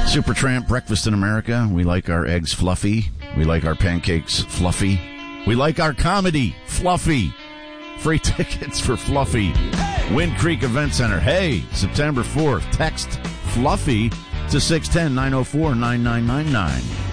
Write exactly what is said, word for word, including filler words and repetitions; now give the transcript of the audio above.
Supertramp, Breakfast in America. We like our eggs fluffy. We like our pancakes fluffy. We like our comedy fluffy. Free tickets for Fluffy. Wind Creek Event Center. Hey, September fourth. Text Fluffy to six one zero, nine zero four, nine nine nine nine.